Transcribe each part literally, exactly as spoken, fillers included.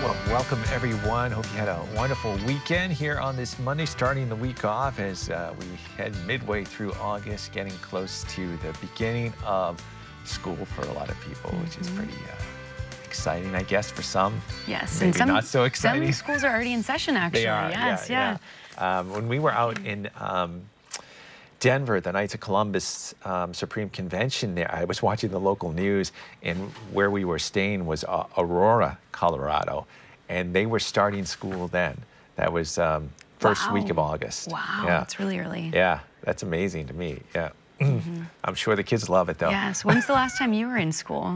Well, welcome everyone. Hope you had a wonderful weekend here on this Monday, starting the week off as uh, we head midway through August, getting close to the beginning of school for a lot of people, mm-hmm. which is pretty uh, exciting, I guess, for some. Yes, maybe and some, not so exciting. Some schools are already in session, actually. They are, yes, yeah. yeah. yeah. Um, when we were out in um, Denver, the Knights of Columbus um, Supreme Convention there, I was watching the local news, and where we were staying was uh, Aurora, Colorado, and they were starting school then. That was um, first wow. week of August. Wow, yeah. that's really early. Yeah, that's amazing to me, yeah. Mm-hmm. I'm sure the kids love it, though. Yes, when's the last time you were in school?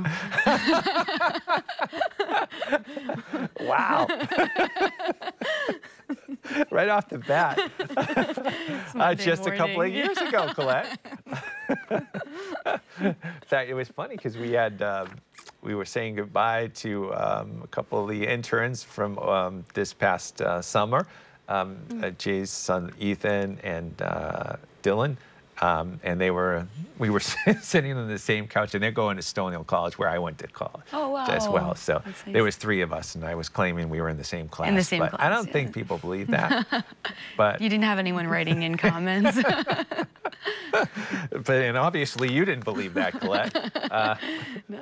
Wow. Right off the bat. uh, just morning. a couple of years ago, Colette. In fact, it was funny because we had, um, we were saying goodbye to um, a couple of the interns from um, this past uh, summer. Um, mm. uh, Jay's son, Ethan, and uh, Dylan. Um, and they were, we were sitting on the same couch, and they're going to Stonehill College, where I went to college oh, wow. as well. So nice. There was three of us, and I was claiming we were in the same class. In the same but class, I don't yeah. think people believe that. But you didn't have anyone writing in comments. But and obviously you didn't believe that, Colette. Uh, no.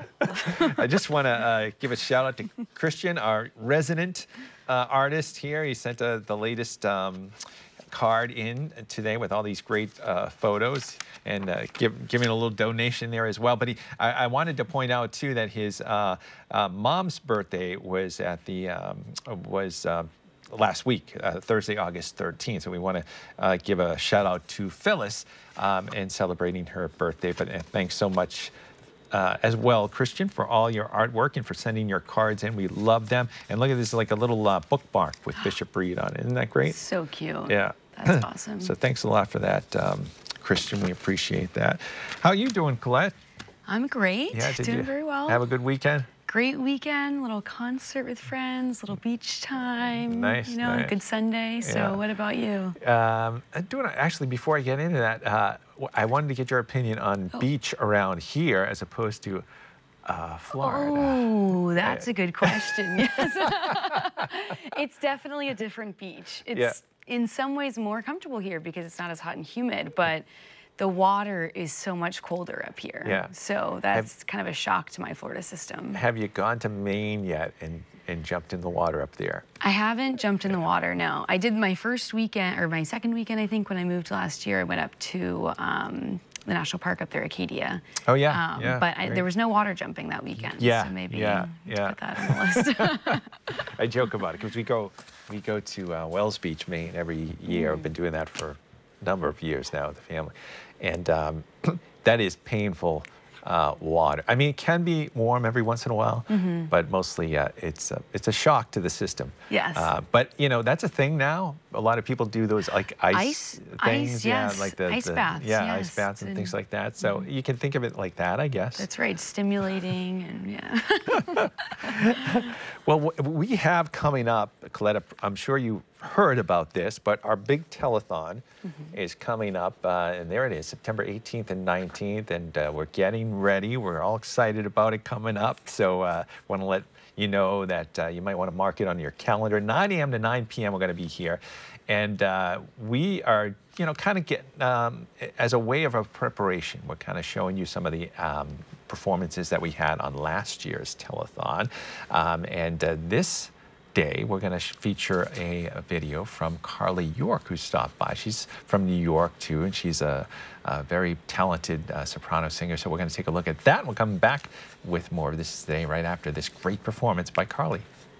I just want to uh, give a shout out to Christian, our resident uh, artist here. He sent uh, the latest um, card in today with all these great uh, photos, and uh, give, giving a little donation there as well. But he, I, I wanted to point out too that his uh, uh, mom's birthday was at the um, was. Uh, last week, uh, Thursday, August thirteenth. So we want to uh, give a shout out to Phyllis um, and celebrating her birthday. But uh, thanks so much uh, as well, Christian, for all your artwork and for sending your cards in. We love them. And look at this, like a little uh, bookmark with Bishop Reed on it. Isn't that great? So cute. Yeah. That's awesome. So thanks a lot for that, um, Christian. We appreciate that. How are you doing, Colette? I'm great. Yeah, did doing you very well. Have a good weekend? Great weekend, little concert with friends, little beach time. Nice, You know, nice. good Sunday. So Yeah. what about you? Um, I'm doing actually, before I get into that, uh, I wanted to get your opinion on Oh. beach around here as opposed to uh, Florida. Oh, that's a good question. Yes. It's definitely a different beach. It's Yeah. in some ways more comfortable here because it's not as hot and humid, but the water is so much colder up here. Yeah. So that's kind of a shock to my Florida system. Have you gone to Maine yet and, and jumped in the water up there? I haven't jumped in the water, no. I did my first weekend, or my second weekend, I think, when I moved last year. I went up to um, the national park up there, Acadia. Oh, yeah, Um, yeah, but I, great. there was no water jumping that weekend. Yeah, So maybe yeah, yeah. put that on the list. I joke about it because we go, we go to uh, Wells Beach, Maine every year. Mm. I've been doing that for a number of years now with the family. And um, that is painful uh, water. I mean, it can be warm every once in a while, Mm-hmm. but mostly uh, it's, uh, it's a shock to the system. Yes. Uh, but, you know, that's a thing now. A lot of people do those like ice, Ice- things. ice, yeah, yes. like the, Ice the- baths, Yeah, ice yes. baths and And- things like that. So you can think of it like that, I guess. That's right, stimulating and yeah. Well, w- we have coming up, Colette, I'm sure you heard about this, but our big telethon mm-hmm. is coming up, uh, and there it is, September eighteenth and nineteenth, and uh, we're getting ready. We're all excited about it coming up, so uh, want to let you know that uh, you might want to mark it on your calendar. nine a m to nine p m we're going to be here, and uh, we are, you know, kind of get, um, as a way of a preparation, we're kind of showing you some of the um, performances that we had on last year's telethon, um, and uh, this day we're going to feature a, a video from Carly York, who stopped by. She's from New York too, and she's a, a very talented uh, soprano singer. So we're going to take a look at that. We'll come back with more of this today right after this great performance by Carly.